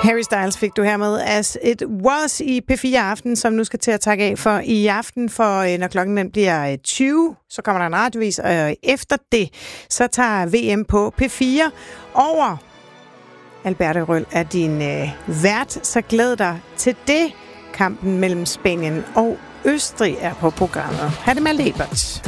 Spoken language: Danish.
Harry Styles fik du hermed As It Was i P4 Aften, som nu skal til at takke af for i aften, for når klokken den bliver 20, så kommer der en radiovis, og efter det, så tager VM på P4 over. Alberte Røll er din vært, så glæd dig til det. Kampen mellem Spanien og Østrig er på programmet. Ha' det med Lebert.